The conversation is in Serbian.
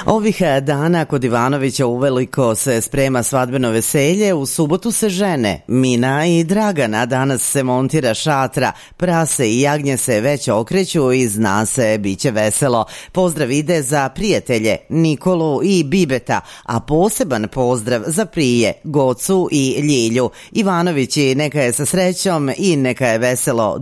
Ovih dana kod Ivanovića uveliko se sprema svadbeno veselje, u subotu se žene Mina i Dragana, danas se montira šatra, prase i jagnje se već okreću i zna se, bit će veselo. Pozdrav ide za prijatelje Nikolu i Bibeta, a poseban pozdrav za prije Gocu i Ljilju. Ivanovići, neka je sa srećom i neka je veselo